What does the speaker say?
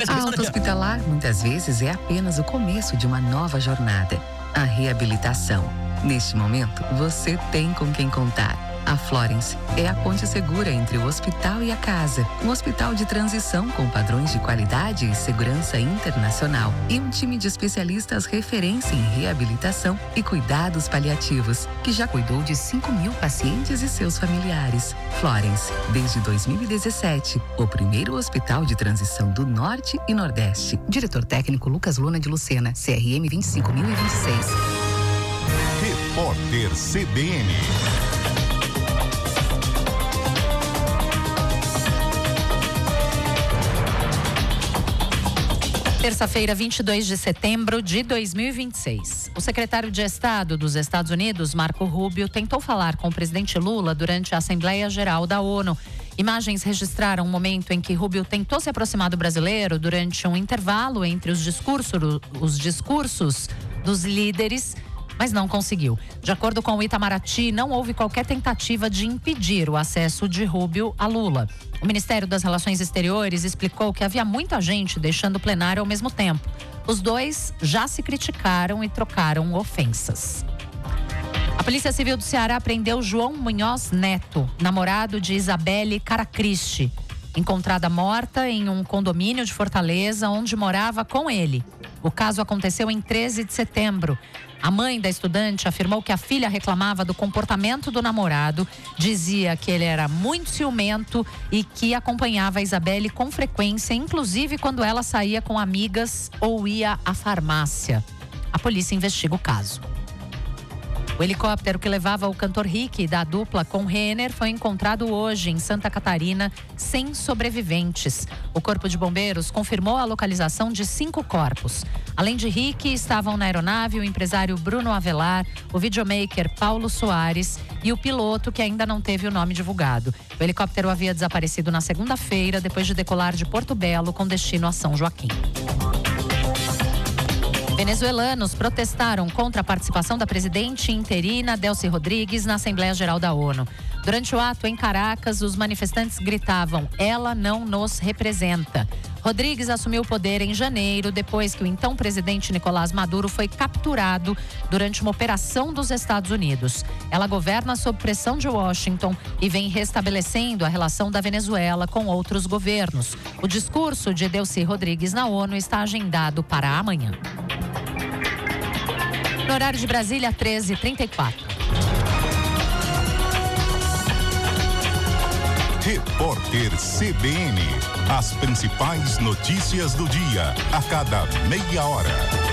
A alta hospitalar muitas vezes é apenas o começo de uma nova jornada. A reabilitação. Neste momento, você tem com quem contar. A Florence é a ponte segura entre o hospital e a casa. Um hospital de transição com padrões de qualidade e segurança internacional. E um time de especialistas referência em reabilitação e cuidados paliativos, que já cuidou de 5.000 pacientes e seus familiares. Florence, desde 2017, o primeiro hospital de transição do Norte e Nordeste. Diretor técnico Lucas Luna de Lucena, CRM 25026. Repórter CBN. Terça-feira, 22 de setembro de 2026. O secretário de Estado dos Estados Unidos, Marco Rubio, tentou falar com o presidente Lula durante a Assembleia Geral da ONU. Imagens registraram um momento em que Rubio tentou se aproximar do brasileiro durante um intervalo entre os discursos dos líderes, mas não conseguiu. De acordo com o Itamaraty, não houve qualquer tentativa de impedir o acesso de Rubio a Lula. O Ministério das Relações Exteriores explicou que havia muita gente deixando o plenário ao mesmo tempo. Os dois já se criticaram e trocaram ofensas. A Polícia Civil do Ceará prendeu João Munhoz Neto, namorado de Isabelle Caracristi, encontrada morta em um condomínio de Fortaleza, onde morava com ele. O caso aconteceu em 13 de setembro. A mãe da estudante afirmou que a filha reclamava do comportamento do namorado, dizia que ele era muito ciumento e que acompanhava a Isabelle com frequência, inclusive quando ela saía com amigas ou ia à farmácia. A polícia investiga o caso. O helicóptero que levava o cantor Rick da dupla com Renner foi encontrado hoje em Santa Catarina sem sobreviventes. O Corpo de Bombeiros confirmou a localização de 5 corpos. Além de Rick, estavam na aeronave o empresário Bruno Avelar, o videomaker Paulo Soares e o piloto, que ainda não teve o nome divulgado. O helicóptero havia desaparecido na segunda-feira, depois de decolar de Porto Belo com destino a São Joaquim. Venezuelanos protestaram contra a participação da presidente interina Delcy Rodrigues na Assembleia Geral da ONU. Durante o ato em Caracas, os manifestantes gritavam: "Ela não nos representa". Rodrigues assumiu o poder em janeiro, depois que o então presidente Nicolás Maduro foi capturado durante uma operação dos Estados Unidos. Ela governa sob pressão de Washington e vem restabelecendo a relação da Venezuela com outros governos. O discurso de Delcy Rodrigues na ONU está agendado para amanhã. No horário de Brasília, 13h34. Repórter CBN. As principais notícias do dia, a cada meia hora.